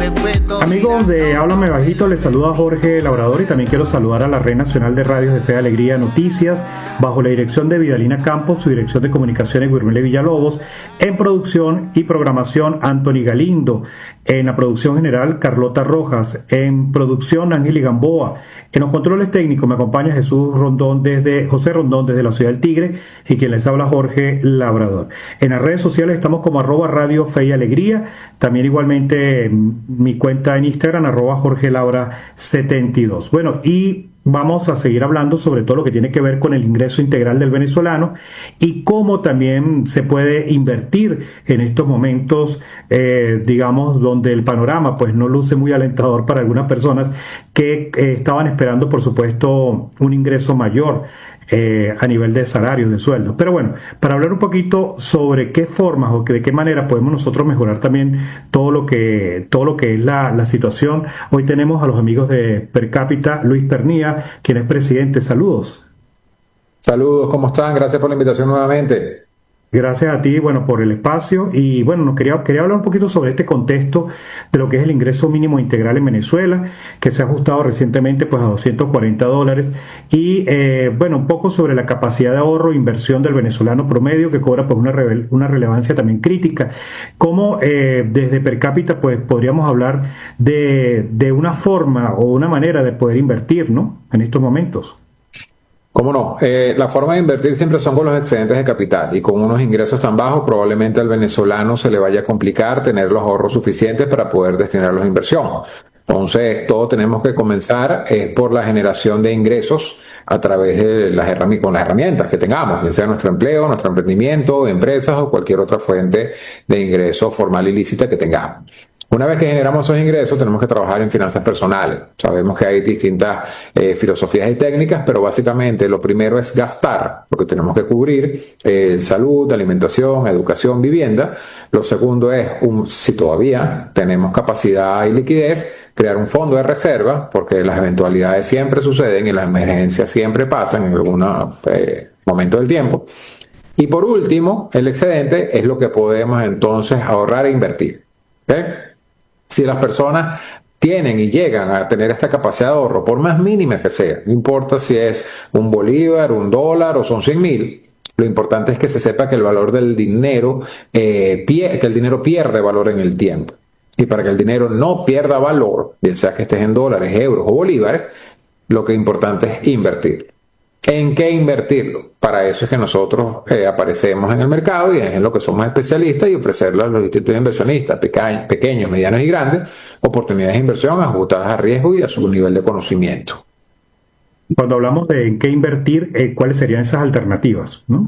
Amigos de Háblame Bajito, les saluda Jorge Labrador y también quiero saludar a la Red Nacional de Radios de Fe, Alegría, Noticias, bajo la dirección de Vidalina Campos, su dirección de comunicaciones Guirmele Villalobos, en producción y programación Anthony Galindo, en la producción general Carlota Rojas, en producción Ángel Gamboa, en los controles técnicos me acompaña José Rondón desde la Ciudad del Tigre y quien les habla Jorge Labrador. En las redes sociales estamos como @Radio Fe y Alegría, también igualmente mi cuenta en Instagram Jorge Labra 72. Bueno, y vamos a seguir hablando sobre todo lo que tiene que ver con el ingreso integral del venezolano y cómo también se puede invertir en estos momentos, digamos, donde el panorama pues no luce muy alentador para algunas personas que estaban esperando, por supuesto, un ingreso mayor a nivel de salarios, de sueldos. Pero bueno, para hablar un poquito sobre qué formas o de qué manera podemos nosotros mejorar también todo lo que es la situación, hoy tenemos a los amigos de Per Cápita, Luis Pernía, quien es presidente. Saludos. Saludos, ¿cómo están? Gracias por la invitación nuevamente. Gracias a ti, bueno, por el espacio y bueno, nos quería hablar un poquito sobre este contexto de lo que es el ingreso mínimo integral en Venezuela, que se ha ajustado recientemente pues a $240 y bueno, un poco sobre la capacidad de ahorro e inversión del venezolano promedio que cobra pues una relevancia también crítica. Cómo desde Per Cápita pues podríamos hablar de una forma o una manera de poder invertir, ¿no? En estos momentos. ¿Cómo no? La forma de invertir siempre son con los excedentes de capital y con unos ingresos tan bajos probablemente al venezolano se le vaya a complicar tener los ahorros suficientes para poder destinarlos a inversión. Entonces, todos tenemos que comenzar por la generación de ingresos a través de con las herramientas que tengamos, ya sea nuestro empleo, nuestro emprendimiento, empresas o cualquier otra fuente de ingreso formal ilícita que tengamos. Una vez que generamos esos ingresos, tenemos que trabajar en finanzas personales. Sabemos que hay distintas filosofías y técnicas, pero básicamente lo primero es gastar, lo que tenemos que cubrir, salud, alimentación, educación, vivienda. Lo segundo es, si todavía tenemos capacidad y liquidez, crear un fondo de reserva, porque las eventualidades siempre suceden y las emergencias siempre pasan en algún momento del tiempo. Y por último, el excedente es lo que podemos entonces ahorrar e invertir. ¿Okay? Si las personas tienen y llegan a tener esta capacidad de ahorro, por más mínima que sea, no importa si es un bolívar, un dólar o son 100.000, lo importante es que se sepa que el valor del dinero, que el dinero pierde valor en el tiempo. Y para que el dinero no pierda valor, bien sea que estés en dólares, euros o bolívares, lo que es importante es invertir. ¿En qué invertirlo? Para eso es que nosotros aparecemos en el mercado y es en lo que somos especialistas y ofrecerle a los distintos inversionistas, pequeños, medianos y grandes, oportunidades de inversión ajustadas a riesgo y a su nivel de conocimiento. Cuando hablamos de en qué invertir, ¿cuáles serían esas alternativas, ¿no?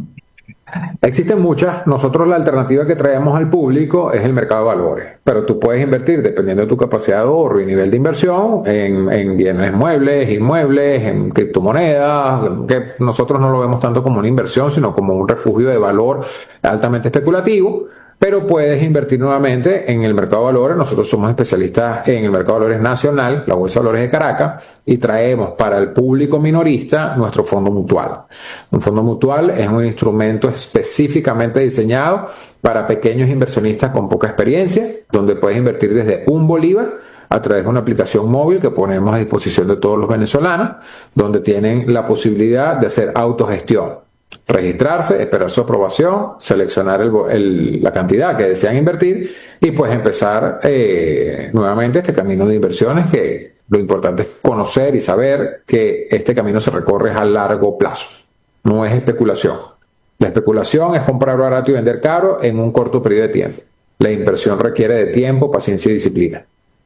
Existen muchas. Nosotros la alternativa que traemos al público es el mercado de valores, pero tú puedes invertir dependiendo de tu capacidad de ahorro y nivel de inversión en bienes muebles, inmuebles, en criptomonedas, que nosotros no lo vemos tanto como una inversión, sino como un refugio de valor altamente especulativo. Pero puedes invertir nuevamente en el mercado de valores. Nosotros somos especialistas en el mercado de valores nacional, la Bolsa de Valores de Caracas, y traemos para el público minorista nuestro fondo mutual. Un fondo mutual es un instrumento específicamente diseñado para pequeños inversionistas con poca experiencia, donde puedes invertir desde un bolívar a través de una aplicación móvil que ponemos a disposición de todos los venezolanos, donde tienen la posibilidad de hacer autogestión. Registrarse, esperar su aprobación, seleccionar la cantidad que desean invertir y pues empezar nuevamente este camino de inversiones, que lo importante es conocer y saber que este camino se recorre a largo plazo, no es especulación. La especulación es comprar barato y vender caro en un corto periodo de tiempo. La inversión requiere de tiempo, paciencia y disciplina.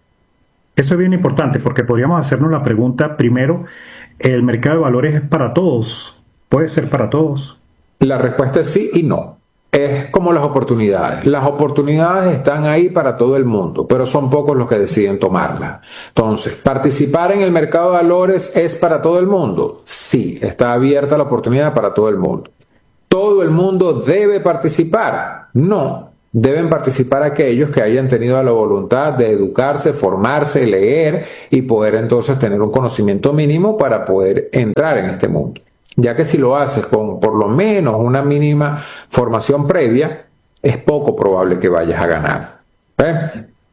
Eso es bien importante porque podríamos hacernos la pregunta primero, ¿el mercado de valores es para todos? ¿Puede ser para todos? La respuesta es sí y no. Es como las oportunidades. Las oportunidades están ahí para todo el mundo, pero son pocos los que deciden tomarlas. Entonces, ¿participar en el mercado de valores es para todo el mundo? Sí, está abierta la oportunidad para todo el mundo. ¿Todo el mundo debe participar? No. Deben participar aquellos que hayan tenido la voluntad de educarse, formarse, leer y poder entonces tener un conocimiento mínimo para poder entrar en este mundo. Ya que si lo haces con por lo menos una mínima formación previa, es poco probable que vayas a ganar.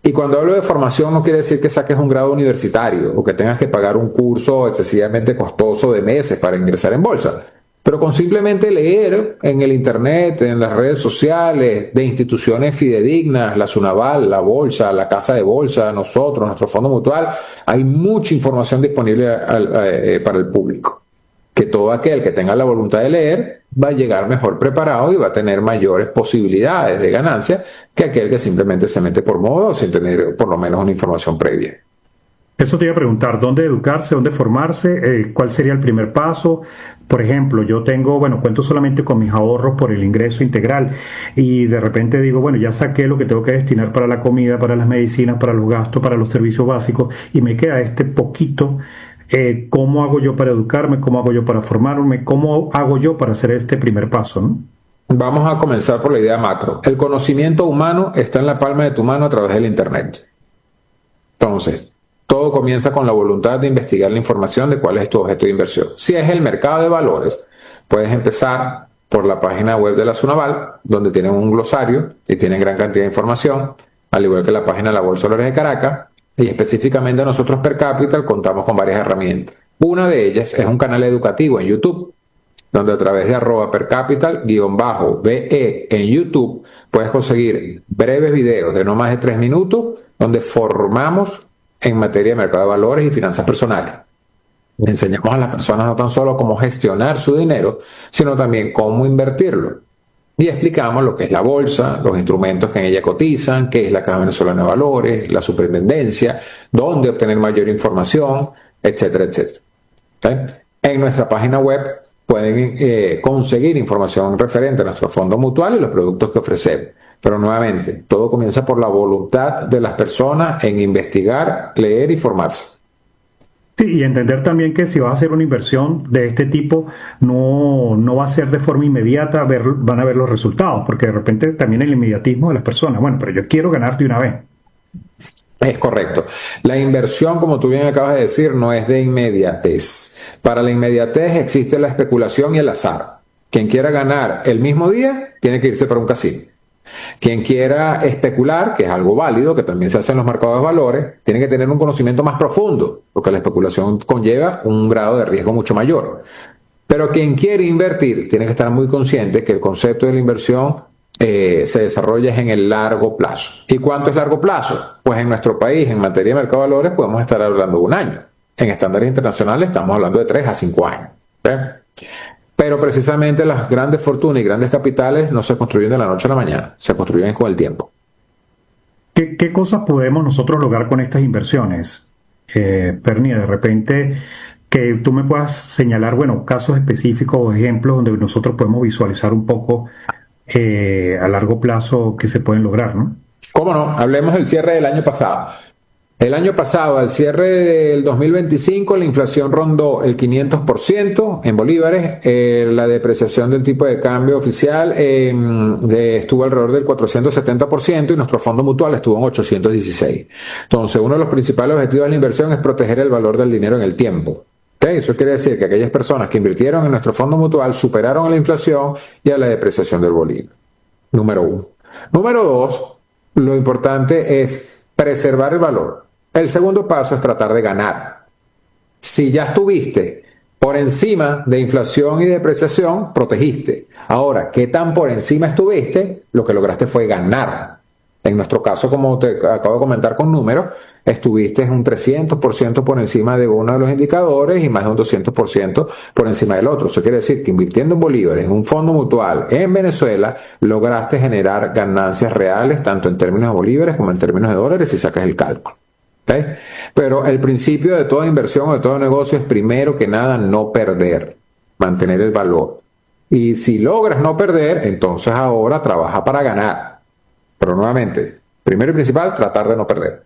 Y cuando hablo de formación no quiere decir que saques un grado universitario o que tengas que pagar un curso excesivamente costoso de meses para ingresar en bolsa. Pero con simplemente leer en el internet, en las redes sociales, de instituciones fidedignas, la Sunaval, la Bolsa, la Casa de Bolsa, nosotros, nuestro Fondo Mutual, hay mucha información disponible para el público. Que todo aquel que tenga la voluntad de leer va a llegar mejor preparado y va a tener mayores posibilidades de ganancia que aquel que simplemente se mete por moda o sin tener por lo menos una información previa. Eso te iba a preguntar, ¿dónde educarse, dónde formarse? ¿Cuál sería el primer paso? Por ejemplo, yo tengo, cuento solamente con mis ahorros por el ingreso integral y de repente digo, bueno, ya saqué lo que tengo que destinar para la comida, para las medicinas, para los gastos, para los servicios básicos y me queda este poquito. ¿Cómo hago yo para educarme? ¿Cómo hago yo para formarme? ¿Cómo hago yo para hacer este primer paso, ¿no? Vamos a comenzar por la idea macro. El conocimiento humano está en la palma de tu mano a través del Internet. Entonces, todo comienza con la voluntad de investigar la información de cuál es tu objeto de inversión. Si es el mercado de valores, puedes empezar por la página web de la Sunaval, donde tienen un glosario y tienen gran cantidad de información, al igual que la página de la Bolsa de Valores de Caracas, y específicamente nosotros Per Capital contamos con varias herramientas. Una de ellas es un canal educativo en YouTube, donde a través de @percapital_be en YouTube puedes conseguir breves videos de no más de 3 minutos, donde formamos en materia de mercado de valores y finanzas personales. Enseñamos a las personas no tan solo cómo gestionar su dinero, sino también cómo invertirlo. Y explicamos lo que es la bolsa, los instrumentos que en ella cotizan, qué es la Caja Venezolana de Valores, la Superintendencia, dónde obtener mayor información, etcétera, etcétera. ¿Sí? En nuestra página web pueden conseguir información referente a nuestro fondo mutual y los productos que ofrecemos. Pero nuevamente, todo comienza por la voluntad de las personas en investigar, leer y formarse. Sí, y entender también que si vas a hacer una inversión de este tipo, no va a ser de forma inmediata, van a ver los resultados, porque de repente también el inmediatismo de las personas, pero yo quiero ganar de una vez. Es correcto. La inversión, como tú bien acabas de decir, no es de inmediatez. Para la inmediatez existe la especulación y el azar. Quien quiera ganar el mismo día, tiene que irse para un casino. Quien quiera especular, que es algo válido, que también se hace en los mercados de valores, tiene que tener un conocimiento más profundo, porque la especulación conlleva un grado de riesgo mucho mayor. Pero quien quiere invertir, tiene que estar muy consciente que el concepto de la inversión se desarrolla en el largo plazo. ¿Y cuánto es largo plazo? Pues en nuestro país, en materia de mercado de valores, podemos estar hablando de un año. En estándares internacionales estamos hablando de 3 a 5 años. Pero precisamente las grandes fortunas y grandes capitales no se construyen de la noche a la mañana, se construyen con el tiempo. ¿Qué cosas podemos nosotros lograr con estas inversiones? Pernia, de repente que tú me puedas señalar, casos específicos o ejemplos donde nosotros podemos visualizar un poco a largo plazo que se pueden lograr, ¿no? ¿Cómo no? Hablemos del cierre del año pasado. El año pasado, al cierre del 2025, la inflación rondó el 500% en bolívares, la depreciación del tipo de cambio oficial estuvo alrededor del 470% y nuestro fondo mutual estuvo en 816. Entonces, uno de los principales objetivos de la inversión es proteger el valor del dinero en el tiempo. ¿Okay? Eso quiere decir que aquellas personas que invirtieron en nuestro fondo mutual superaron a la inflación y a la depreciación del bolívar. Número 1. Número 2, lo importante es preservar el valor. El segundo paso es tratar de ganar. Si ya estuviste por encima de inflación y depreciación, protegiste. Ahora, ¿qué tan por encima estuviste? Lo que lograste fue ganar. En nuestro caso, como te acabo de comentar con números, estuviste un 300% por encima de uno de los indicadores y más de un 200% por encima del otro. Eso quiere decir que invirtiendo en bolívares, en un fondo mutual en Venezuela, lograste generar ganancias reales, tanto en términos de bolívares como en términos de dólares, si sacas el cálculo. ¿Okay? Pero el principio de toda inversión o de todo negocio es primero que nada no perder, mantener el valor. Y si logras no perder, entonces ahora trabaja para ganar. Pero nuevamente, primero y principal, tratar de no perder.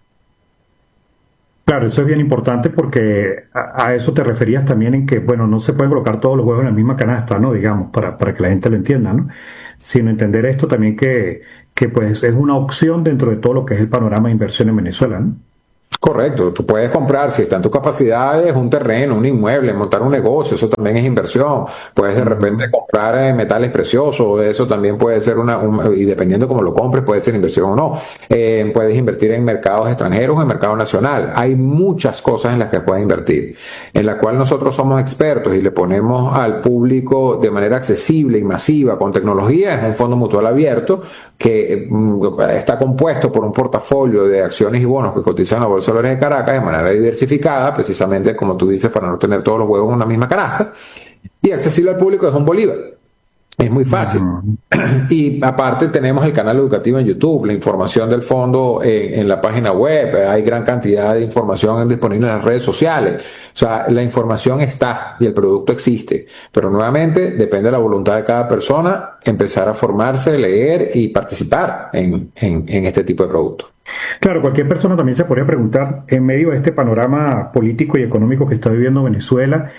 Claro, eso es bien importante porque a eso te referías también en que, no se pueden colocar todos los huevos en la misma canasta, ¿no? Digamos, para que la gente lo entienda, ¿no? Sino entender esto también que pues es una opción dentro de todo lo que es el panorama de inversión en Venezuela, ¿no? Correcto, tú puedes comprar, si está en tus capacidades, un terreno, un inmueble, montar un negocio, eso también es inversión. Puedes de repente comprar metales preciosos, eso también puede ser y dependiendo cómo lo compres, puede ser inversión o no. Puedes invertir en mercados extranjeros o en mercado nacional. Hay muchas cosas en las que puedes invertir, en la cual nosotros somos expertos y le ponemos al público de manera accesible y masiva con tecnología. Es un fondo mutual abierto que está compuesto por un portafolio de acciones y bonos que cotizan en la Bolsa de Valores de Caracas de manera diversificada, precisamente como tú dices, para no tener todos los huevos en una misma canasta, y accesible al público es un bolívar. Es muy fácil. Y aparte tenemos el canal educativo en YouTube, la información del fondo en la página web, hay gran cantidad de información disponible en las redes sociales. O sea, la información está y el producto existe. Pero nuevamente depende de la voluntad de cada persona empezar a formarse, leer y participar en este tipo de productos. Claro, cualquier persona también se podría preguntar, en medio de este panorama político y económico que está viviendo Venezuela,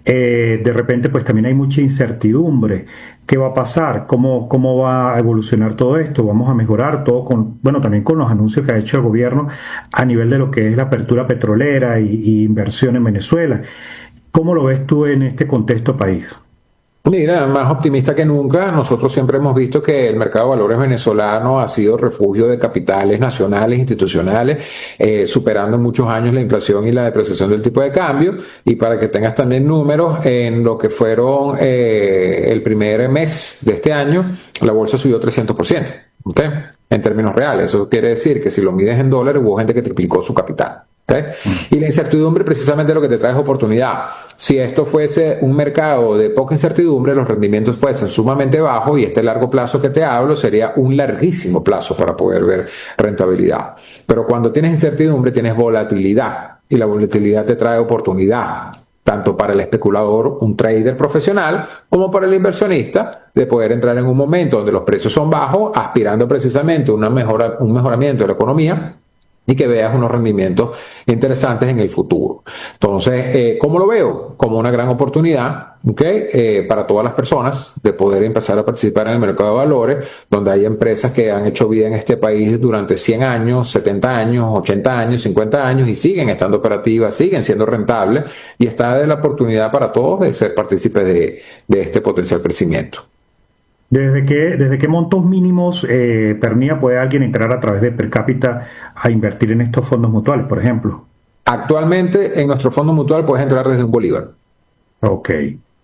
de repente pues también hay mucha incertidumbre. ¿Qué va a pasar? ¿Cómo va a evolucionar todo esto? ¿Vamos a mejorar todo también con los anuncios que ha hecho el gobierno a nivel de lo que es la apertura petrolera y inversión en Venezuela? ¿Cómo lo ves tú en este contexto país? Mira, más optimista que nunca. Nosotros siempre hemos visto que el mercado de valores venezolano ha sido refugio de capitales nacionales, institucionales, superando en muchos años la inflación y la depreciación del tipo de cambio. Y para que tengas también números, en lo que fueron el primer mes de este año, la bolsa subió 300%, ¿okay? En términos reales. Eso quiere decir que si lo mides en dólares, hubo gente que triplicó su capital. ¿Okay? Y la incertidumbre precisamente lo que te trae es oportunidad. Si esto fuese un mercado de poca incertidumbre, los rendimientos fuesen sumamente bajos y este largo plazo que te hablo sería un larguísimo plazo para poder ver rentabilidad. Pero cuando tienes incertidumbre tienes volatilidad y la volatilidad te trae oportunidad, tanto para el especulador, un trader profesional, como para el inversionista, de poder entrar en un momento donde los precios son bajos, aspirando precisamente a un mejoramiento de la economía, y que veas unos rendimientos interesantes en el futuro. Entonces, ¿cómo lo veo? Como una gran oportunidad, ¿okay? Para todas las personas de poder empezar a participar en el mercado de valores, donde hay empresas que han hecho vida en este país durante 100 años, 70 años, 80 años, 50 años y siguen estando operativas, siguen siendo rentables y está de la oportunidad para todos de ser partícipes de este potencial crecimiento. ¿Desde qué montos mínimos, Pernía, puede alguien entrar a través de per cápita a invertir en estos fondos mutuales, por ejemplo? Actualmente en nuestro fondo mutual puedes entrar desde un bolívar. Ok.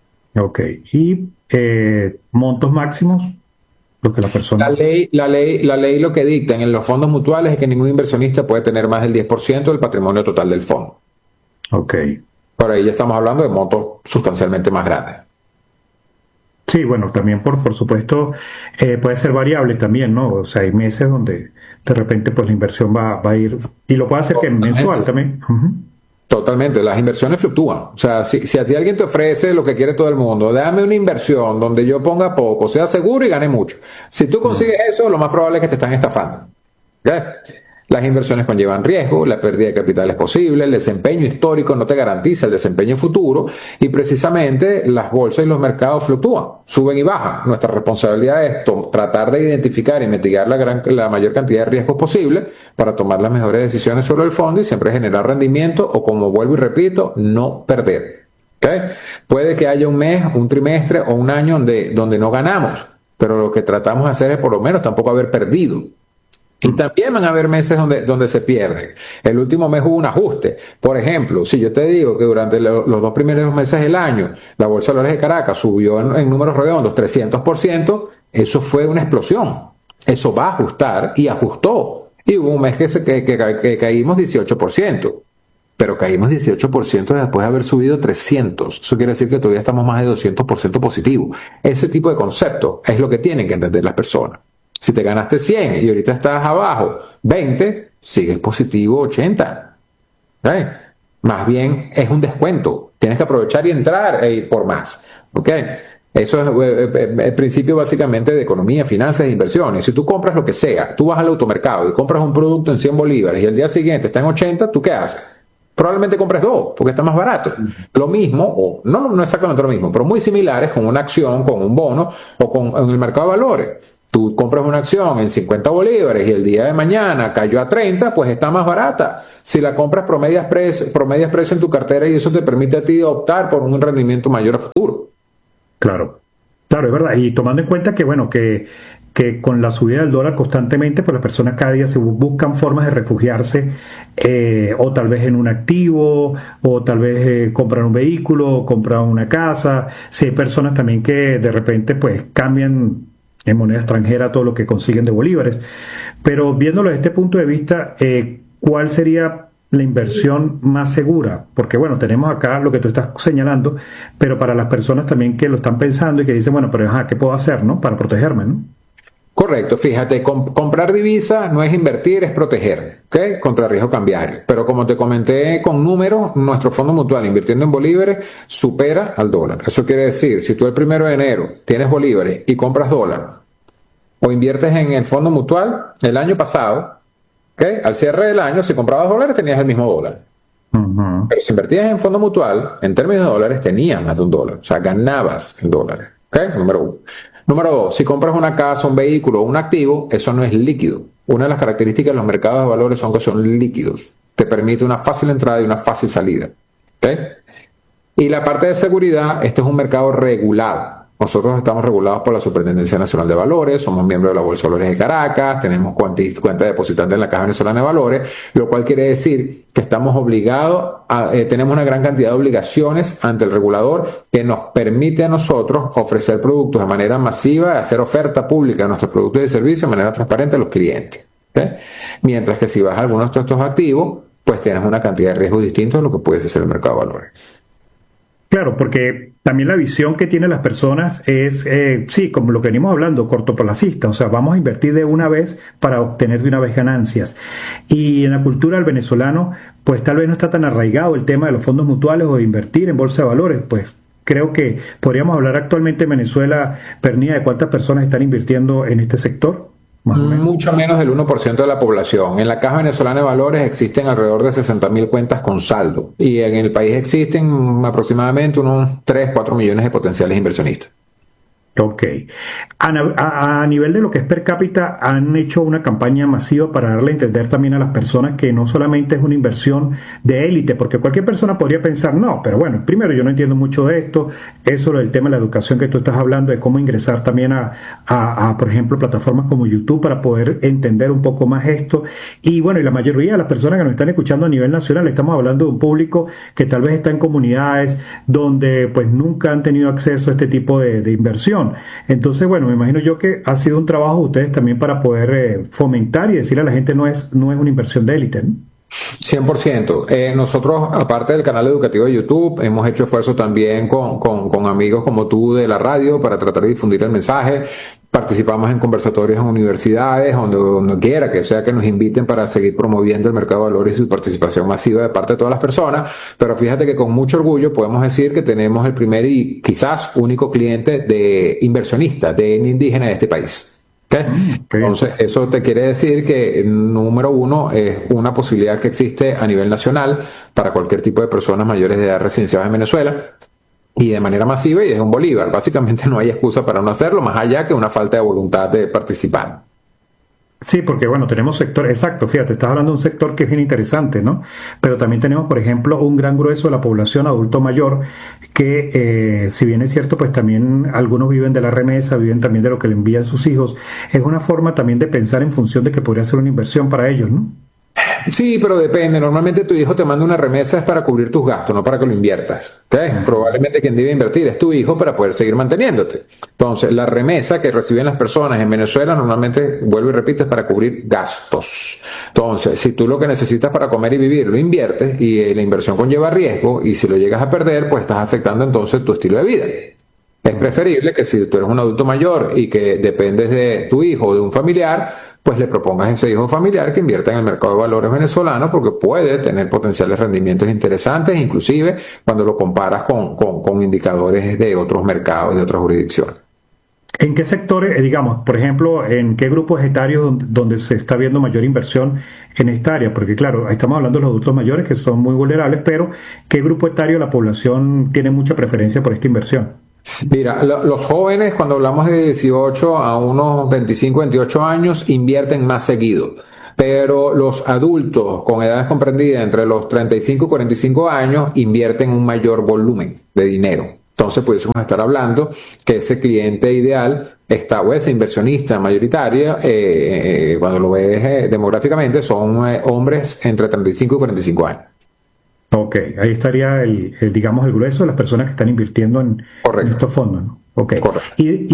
¿Y montos máximos? Lo que la persona... La ley lo que dicta en los fondos mutuales es que ningún inversionista puede tener más del 10% del patrimonio total del fondo. Ok. Por ahí ya estamos hablando de montos sustancialmente más grandes. Sí, bueno, también por supuesto puede ser variable también, ¿no? O sea, hay meses donde de repente pues la inversión va a ir, y lo puede hacer que mensual también. Totalmente, las inversiones fluctúan. O sea, si a ti alguien te ofrece lo que quiere todo el mundo, dame una inversión donde yo ponga poco, sea seguro y gane mucho. Si tú consigues eso, lo más probable es que te están estafando. ¿Okay? Las inversiones conllevan riesgo, la pérdida de capital es posible, el desempeño histórico no te garantiza el desempeño futuro y precisamente las bolsas y los mercados fluctúan, suben y bajan. Nuestra responsabilidad es tratar de identificar y mitigar la mayor cantidad de riesgos posible para tomar las mejores decisiones sobre el fondo y siempre generar rendimiento o, como vuelvo y repito, no perder. ¿Okay? Puede que haya un mes, un trimestre o un año donde no ganamos, pero lo que tratamos de hacer es por lo menos tampoco haber perdido. Y también van a haber meses donde se pierde. El último mes hubo un ajuste. Por ejemplo, si yo te digo que durante los 2 primeros meses del año la Bolsa de Valores de Caracas subió en números redondos 300%, eso fue una explosión. Eso va a ajustar y ajustó. Y hubo un mes que caímos 18%. Pero caímos 18% después de haber subido 300. Eso quiere decir que todavía estamos más de 200% positivo. Ese tipo de concepto es lo que tienen que entender las personas. Si te ganaste 100 y ahorita estás abajo 20, sigues positivo 80. ¿Okay? Más bien es un descuento. Tienes que aprovechar y entrar por más. ¿Okay? Eso es el principio básicamente de economía, finanzas e inversiones. Si tú compras lo que sea, tú vas al automercado y compras un producto en 100 bolívares y el día siguiente está en 80, ¿tú qué haces? Probablemente compres 2 porque está más barato. Lo mismo, o no exactamente lo mismo, pero muy similares con una acción, con un bono o en el mercado de valores. Tú compras una acción en 50 bolívares y el día de mañana cayó a 30, pues está más barata. Si la compras promedias precio en tu cartera y eso te permite a ti optar por un rendimiento mayor a futuro. Claro, claro, es verdad. Y tomando en cuenta que, bueno, que con la subida del dólar constantemente, pues las personas cada día se buscan formas de refugiarse, o tal vez en un activo, o tal vez comprar un vehículo, o comprar una casa. Si hay personas también que de repente pues cambian en moneda extranjera todo lo que consiguen de bolívares. Pero viéndolo desde este punto de vista, ¿cuál sería la inversión más segura? Porque bueno, tenemos acá lo que tú estás señalando, pero para las personas también que lo están pensando y que dicen, bueno, pero ajá, ¿qué puedo hacer, no? Para protegerme, ¿no? Correcto, fíjate, comprar divisas no es invertir, es proteger, ¿ok? Contra riesgo cambiario. Pero como te comenté con números, nuestro fondo mutual invirtiendo en bolívares supera al dólar. Eso quiere decir, si tú el 1 de enero tienes bolívares y compras dólar o inviertes en el fondo mutual el año pasado, ¿ok? Al cierre del año, si comprabas dólares tenías el mismo dólar. Pero si invertías en fondo mutual, en términos de dólares, tenías más de un dólar. O sea, ganabas en dólares, ¿ok? Número uno. Número dos, si compras una casa, un vehículo o un activo, eso no es líquido. Una de las características de los mercados de valores son que son líquidos. Te permite una fácil entrada y una fácil salida. ¿Okay? Y la parte de seguridad, este es un mercado regulado. Nosotros estamos regulados por la Superintendencia Nacional de Valores, somos miembros de la Bolsa de Valores de Caracas, tenemos cuenta depositante en la Caja Venezolana de Valores, lo cual quiere decir que estamos obligados tenemos una gran cantidad de obligaciones ante el regulador que nos permite a nosotros ofrecer productos de manera masiva, hacer oferta pública de nuestros productos y servicios de manera transparente a los clientes. ¿Okay? Mientras que si vas a algunos de estos activos, pues tienes una cantidad de riesgos distintos a lo que puede ser el mercado de valores. Claro, porque también la visión que tienen las personas es, sí, como lo que venimos hablando, cortoplacista, o sea, vamos a invertir de una vez para obtener de una vez ganancias. Y en la cultura del venezolano, pues tal vez no está tan arraigado el tema de los fondos mutuales o de invertir en bolsa de valores, pues creo que podríamos hablar actualmente en Venezuela, Pernilla, de cuántas personas están invirtiendo en este sector. Mucho menos del 1% de la población. En la Caja Venezolana de Valores existen alrededor de 60.000 cuentas con saldo y en el país existen aproximadamente unos 3-4 millones de potenciales inversionistas. Ok. A nivel de lo que es per cápita, han hecho una campaña masiva para darle a entender también a las personas que no solamente es una inversión de élite, porque cualquier persona podría pensar, no, pero bueno, primero yo no entiendo mucho de esto, eso del tema de la educación que tú estás hablando, de cómo ingresar también por ejemplo, plataformas como YouTube para poder entender un poco más esto. Y bueno, y la mayoría de las personas que nos están escuchando a nivel nacional, estamos hablando de un público que tal vez está en comunidades donde pues nunca han tenido acceso a este tipo de inversión. Entonces, bueno, me imagino yo que ha sido un trabajo de ustedes también para poder fomentar y decirle a la gente no es una inversión de élite, ¿no? 100%. Nosotros, aparte del canal educativo de YouTube, hemos hecho esfuerzos también con amigos como tú de la radio para tratar de difundir el mensaje. Participamos en conversatorios en universidades, donde quiera que sea que nos inviten para seguir promoviendo el mercado de valores y su participación masiva de parte de todas las personas. Pero fíjate que con mucho orgullo podemos decir que tenemos el primer y quizás único cliente de inversionista de etnia indígena de este país. ¿Okay? Entonces, eso te quiere decir que, número uno, es una posibilidad que existe a nivel nacional para cualquier tipo de personas mayores de edad residenciadas en Venezuela y de manera masiva y es un bolívar. Básicamente no hay excusa para no hacerlo, más allá que una falta de voluntad de participar. Sí, porque bueno, tenemos sector, exacto, fíjate, estás hablando de un sector que es bien interesante, ¿no? Pero también tenemos, por ejemplo, un gran grueso de la población adulto mayor que, si bien es cierto, pues también algunos viven de la remesa, viven también de lo que le envían sus hijos. Es una forma también de pensar en función de que podría ser una inversión para ellos, ¿no? Sí, pero depende. Normalmente tu hijo te manda una remesa es para cubrir tus gastos, no para que lo inviertas. ¿Okay? Probablemente quien debe invertir es tu hijo para poder seguir manteniéndote. Entonces, la remesa que reciben las personas en Venezuela normalmente, vuelvo y repito, es para cubrir gastos. Entonces, si tú lo que necesitas para comer y vivir lo inviertes y la inversión conlleva riesgo y si lo llegas a perder, pues estás afectando entonces tu estilo de vida. Es preferible que si tú eres un adulto mayor y que dependes de tu hijo o de un familiar, pues le propongas a ese hijo familiar que invierta en el mercado de valores venezolano porque puede tener potenciales rendimientos interesantes, inclusive cuando lo comparas con indicadores de otros mercados, de otras jurisdicciones. ¿En qué sectores, digamos, por ejemplo, en qué grupos etarios donde se está viendo mayor inversión en esta área? Porque claro, ahí estamos hablando de los adultos mayores que son muy vulnerables, pero ¿qué grupo etario de la población tiene mucha preferencia por esta inversión? Mira, los jóvenes, cuando hablamos de 18 a unos 25, 28 años, invierten más seguido. Pero los adultos con edades comprendidas entre los 35 y 45 años invierten un mayor volumen de dinero. Entonces pudiésemos estar hablando que ese cliente ideal está, o ese inversionista mayoritario, cuando lo ves demográficamente, son hombres entre 35 y 45 años. Ok, ahí estaría digamos, el grueso de las personas que están invirtiendo en estos fondos, ¿no? Okay. Correcto.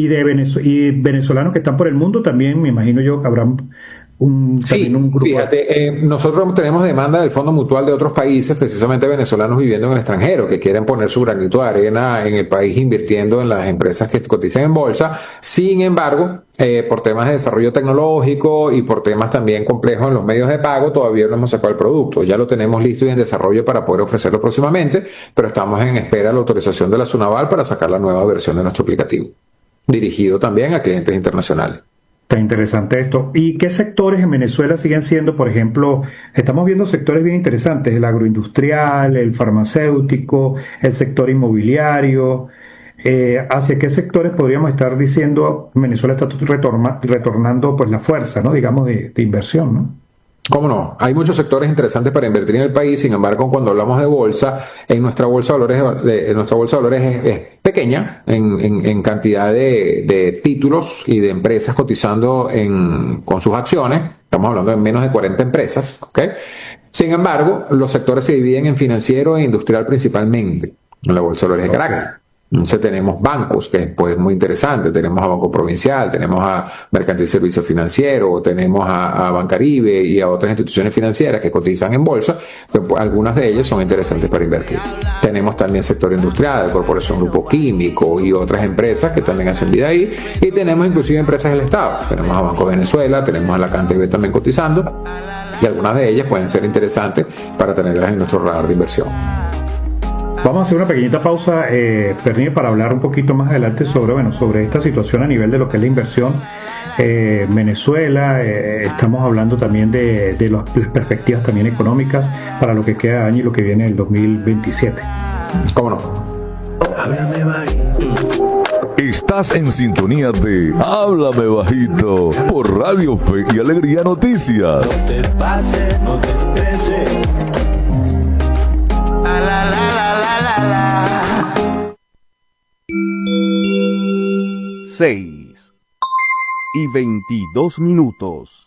Y venezolanos que están por el mundo también, me imagino yo que habrán un grupo. Fíjate, nosotros tenemos demanda del Fondo Mutual de otros países, precisamente venezolanos viviendo en el extranjero, que quieren poner su granito de arena en el país invirtiendo en las empresas que cotizan en bolsa. Sin embargo, por temas de desarrollo tecnológico y por temas también complejos en los medios de pago, todavía no hemos sacado el producto. Ya lo tenemos listo y en desarrollo para poder ofrecerlo próximamente, pero estamos en espera de la autorización de la SUNAVAL para sacar la nueva versión de nuestro aplicativo, dirigido también a clientes internacionales. Está interesante esto. ¿Y qué sectores en Venezuela siguen siendo, por ejemplo, estamos viendo sectores bien interesantes, el agroindustrial, el farmacéutico, el sector inmobiliario? ¿Hacia qué sectores podríamos estar diciendo Venezuela está retornando pues la fuerza, ¿no? Digamos, de inversión, ¿no? ¿Cómo no? Hay muchos sectores interesantes para invertir en el país. Sin embargo, cuando hablamos de bolsa, en nuestra bolsa de valores, es pequeña en cantidad de títulos y de empresas cotizando con sus acciones. Estamos hablando de menos de 40 empresas, ¿ok? Sin embargo, los sectores se dividen en financiero e industrial principalmente en la bolsa de valores de Caracas. Entonces tenemos bancos, que es pues muy interesante, tenemos a Banco Provincial, tenemos a Mercantil Servicios Financieros, tenemos a Bancaribe y a otras instituciones financieras que cotizan en bolsa, que pues, algunas de ellas son interesantes para invertir. Tenemos también sector industrial, Corporación Grupo Químico y otras empresas que también hacen vida ahí, y tenemos inclusive empresas del Estado, tenemos a Banco Venezuela, tenemos a la CanTV también cotizando, y algunas de ellas pueden ser interesantes para tenerlas en nuestro radar de inversión. Vamos a hacer una pequeñita pausa, Pernille, para hablar un poquito más adelante sobre esta situación a nivel de lo que es la inversión. Venezuela, estamos hablando también de las perspectivas también económicas para lo que queda de año y lo que viene el 2027. ¿Cómo no? Háblame bajito. Estás en sintonía de Háblame Bajito por Radio Fe y Alegría Noticias. No te pases, no te estreses. 6:22.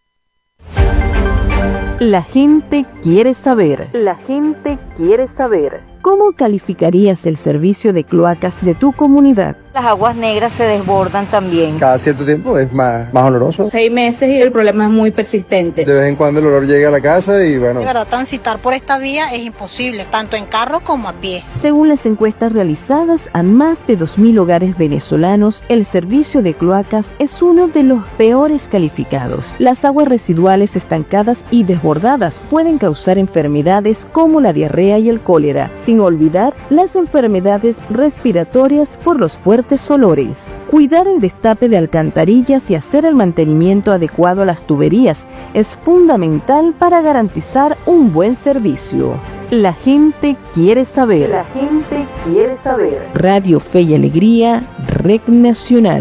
La gente quiere saber. La gente quiere saber. ¿Cómo calificarías el servicio de cloacas de tu comunidad? Las aguas negras se desbordan también. Cada cierto tiempo es más oloroso. 6 meses y el problema es muy persistente. De vez en cuando el olor llega a la casa y bueno. De verdad, transitar por esta vía es imposible, tanto en carro como a pie. Según las encuestas realizadas a más de 2.000 hogares venezolanos, el servicio de cloacas es uno de los peores calificados. Las aguas residuales estancadas y desbordadas pueden causar enfermedades como la diarrea y el cólera, sin olvidar las enfermedades respiratorias por los fuertes olores. Cuidar el destape de alcantarillas y hacer el mantenimiento adecuado a las tuberías es fundamental para garantizar un buen servicio. La gente quiere saber. La gente quiere saber. Radio Fe y Alegría, Red Nacional.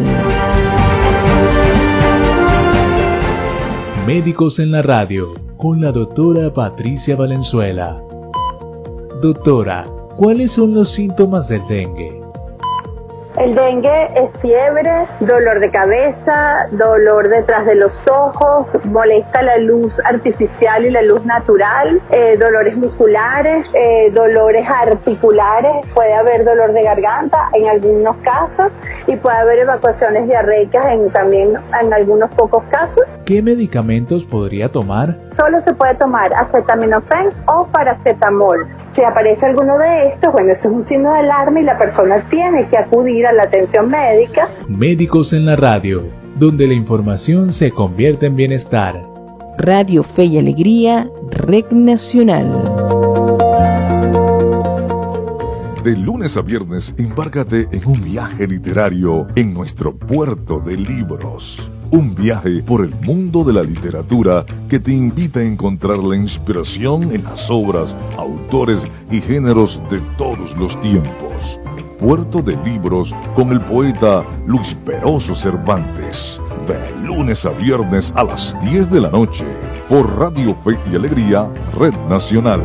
Médicos en la radio, con la doctora Patricia Valenzuela. Doctora, ¿cuáles son los síntomas del dengue? El dengue es fiebre, dolor de cabeza, dolor detrás de los ojos, molesta la luz artificial y la luz natural, dolores musculares, dolores articulares, puede haber dolor de garganta en algunos casos y puede haber evacuaciones diarreicas también en algunos pocos casos. ¿Qué medicamentos podría tomar? Solo se puede tomar acetaminofén o paracetamol. Si aparece alguno de estos, bueno, eso es un signo de alarma y la persona tiene que acudir a la atención médica. Médicos en la radio, donde la información se convierte en bienestar. Radio Fe y Alegría, Red Nacional. De lunes a viernes, embárcate en un viaje literario en nuestro puerto de libros. Un viaje por el mundo de la literatura que te invita a encontrar la inspiración en las obras, autores y géneros de todos los tiempos. Puerto de Libros con el poeta Luis Peroso Cervantes. De lunes a viernes a las 10 de la noche por Radio Fe y Alegría, Red Nacional.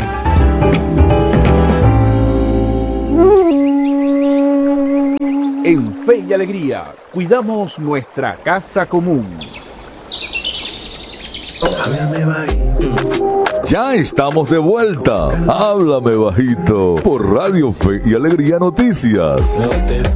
En Fe y Alegría, cuidamos nuestra casa común. Háblame bajito. Ya estamos de vuelta. Háblame bajito por Radio Fe y Alegría Noticias.